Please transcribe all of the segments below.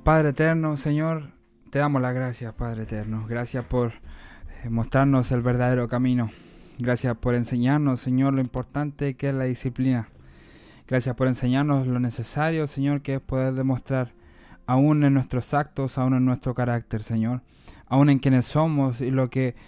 Padre eterno, Señor, te damos las gracias, Padre eterno. Gracias por mostrarnos el verdadero camino. Gracias por enseñarnos, Señor, lo importante que es la disciplina. Gracias por enseñarnos lo necesario, Señor, que es poder demostrar aún en nuestros actos, aún en nuestro carácter, Señor, aún en quienes somos y lo que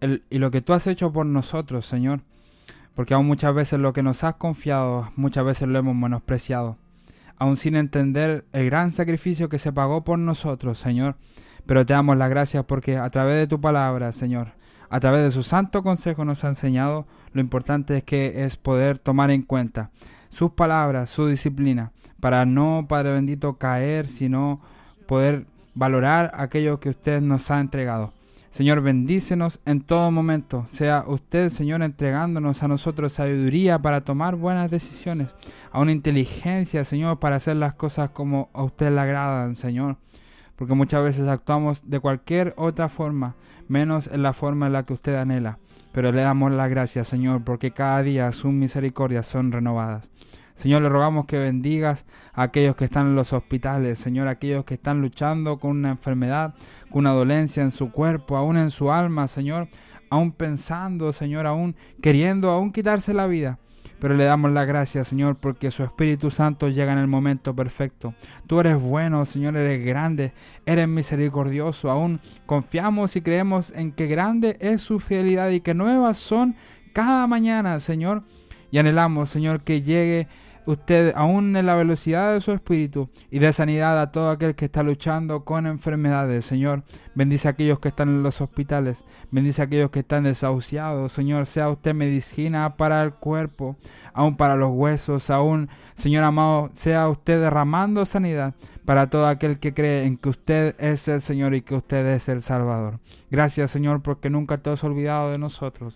tú has hecho por nosotros, Señor, porque aún muchas veces lo que nos has confiado, muchas veces lo hemos menospreciado, aún sin entender el gran sacrificio que se pagó por nosotros, Señor. Pero te damos las gracias porque a través de tu palabra, Señor, a través de su santo consejo nos ha enseñado lo importante es poder tomar en cuenta sus palabras, su disciplina, para no, Padre bendito, caer, sino poder valorar aquello que usted nos ha entregado. Señor, bendícenos en todo momento. Sea usted, Señor, entregándonos a nosotros sabiduría para tomar buenas decisiones, a una inteligencia, Señor, para hacer las cosas como a usted le agradan, Señor. Porque muchas veces actuamos de cualquier otra forma, menos en la forma en la que usted anhela. Pero le damos las gracias, Señor, porque cada día sus misericordias son renovadas. Señor, le rogamos que bendigas a aquellos que están en los hospitales, Señor, aquellos que están luchando con una enfermedad, con una dolencia en su cuerpo, aún en su alma, Señor, aún pensando, Señor, aún queriendo, aún quitarse la vida. Pero le damos las gracias, Señor, porque su Espíritu Santo llega en el momento perfecto. Tú eres bueno, Señor, eres grande, eres misericordioso. Aún confiamos y creemos en que grande es su fidelidad y que nuevas son cada mañana, Señor. Y anhelamos, Señor, que llegue usted aún en la velocidad de su Espíritu y de sanidad a todo aquel que está luchando con enfermedades, Señor. Bendice a aquellos que están en los hospitales, bendice a aquellos que están desahuciados, Señor. Sea usted medicina para el cuerpo, aún para los huesos, aún, Señor amado, sea usted derramando sanidad para todo aquel que cree en que usted es el Señor y que usted es el Salvador. Gracias, Señor, porque nunca te has olvidado de nosotros.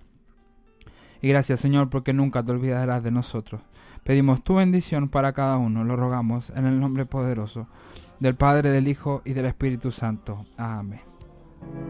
Y gracias, Señor, porque nunca te olvidarás de nosotros. Pedimos tu bendición para cada uno. Lo rogamos en el nombre poderoso del Padre, del Hijo y del Espíritu Santo. Amén.